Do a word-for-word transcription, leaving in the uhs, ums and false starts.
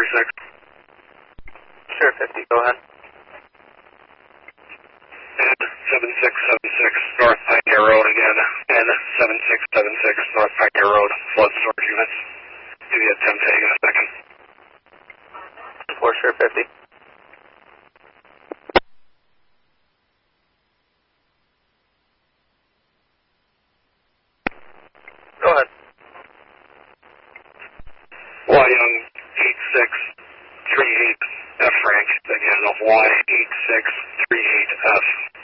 six. Sure, fifty, go ahead. And seven six seven six North Pioneer Road again. And seven six seven six North Pioneer Road, flood storage units. Give you a ten tag in a second. For sure, fifty. Go ahead. Y Young eight six three eight F Frank, again, Y eight six three eight F.